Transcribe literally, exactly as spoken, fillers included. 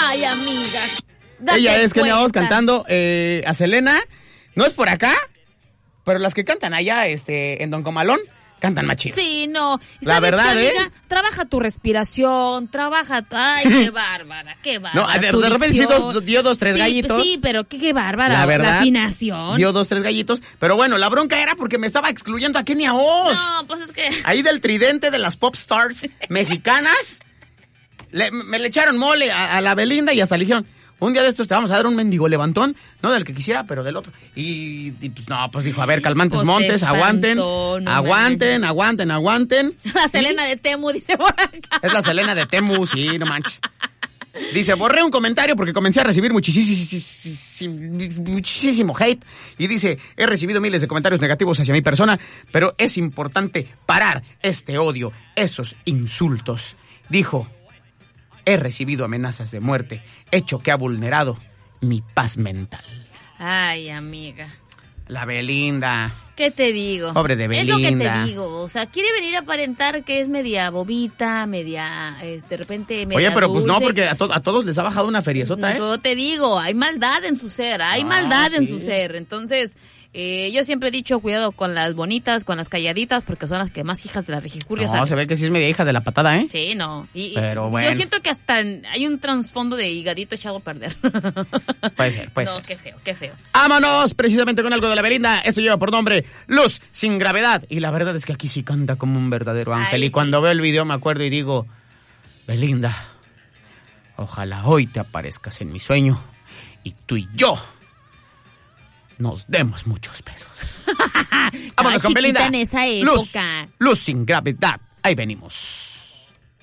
Ay, amiga. Ella es Kenia Os cantando eh, a Selena. No es por acá, pero las que cantan allá este, en Don Comalón cantan más chido. Sí, no. La verdad, qué, ¿eh? amiga? Trabaja tu respiración, trabaja... Ay, qué bárbara, qué bárbara. No, de, tu de repente sí dos, dio dos, tres sí, gallitos. Sí, pero qué, qué bárbara. La verdad, la afinación. Dio dos, tres gallitos. Pero bueno, la bronca era porque me estaba excluyendo a Kenia Os. No, pues es que... Ahí del tridente de las pop stars mexicanas, le, me le echaron mole a, a la Belinda y hasta le dijeron... Un día de estos te vamos a dar un mendigo levantón, no del que quisiera, pero del otro. Y, y pues, no, pues dijo, a ver, calmantes pues montes, espantó, aguanten, no aguanten, manches. aguanten, aguanten. La Selena de Temu dice por acá. Es la Selena de Temu, sí, no manches. Dice, borré un comentario porque comencé a recibir muchísimo, muchísimo hate. Y dice, he recibido miles de comentarios negativos hacia mi persona, pero es importante parar este odio, esos insultos. Dijo, he recibido amenazas de muerte, hecho que ha vulnerado mi paz mental. Ay, amiga. La Belinda. ¿Qué te digo? Pobre de Belinda. Es lo que te digo. O sea, quiere venir a aparentar que es media bobita, media, es, de repente media Oye, pero dulce. pues no, porque a, to- a todos les ha bajado una feriezota, ¿eh? Yo te digo, hay maldad en su ser, hay Ah, maldad en sí. su ser. Entonces, eh, yo siempre he dicho, cuidado con las bonitas, con las calladitas, porque son las que más hijas de la regicuria No, salen. se ve que sí es media hija de la patada, ¿eh? Sí, no. Y, Pero y bueno. Yo siento que hasta en- hay un trasfondo de higadito echado a perder. Puede ser, puede no, ser. qué feo, qué feo. Vámonos precisamente con algo de la Belinda. Esto lleva por nombre Luz sin gravedad. Y la verdad es que aquí sí canta como un verdadero ángel. Ay, y cuando sí. veo el video me acuerdo y digo, Belinda, ojalá hoy te aparezcas en mi sueño y tú y yo nos demos muchos besos. Vámonos Estaba con chiquita Belinda. en esa Luz, época. Luz sin gravedad. Ahí venimos.